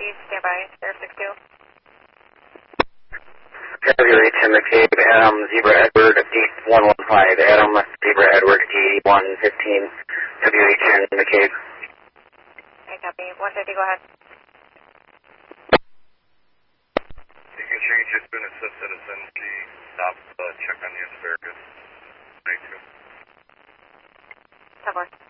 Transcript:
stand by, Air 62. WH McCabe, Adam, Zebra Edward, D115, Adam, Zebra Edward, D115, WH McCabe. I copy. 150, go ahead. You can change it to an assist citizen. Stop, check on the asparagus. 92. Top